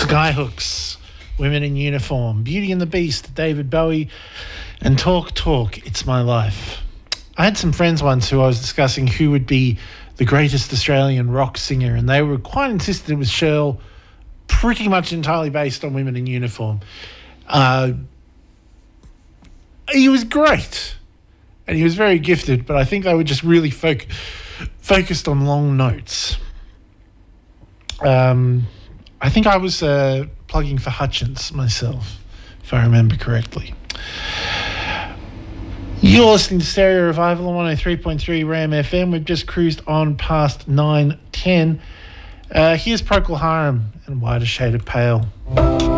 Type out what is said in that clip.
Skyhooks, Women in Uniform, Beauty and the Beast, David Bowie, and Talk, It's My Life. I had some friends once who I was discussing who would be the greatest Australian rock singer, and they were quite insistent it was Shirl, pretty much entirely based on Women in Uniform. He was great, and he was very gifted, but I think they were just really focused on long notes. I think I was plugging for Hutchins myself, if I remember correctly. You're listening to Stereo Revival on 103.3 Ram FM. We've just cruised on past 9:10. Here's Procol Harum and Whiter Shade of Pale.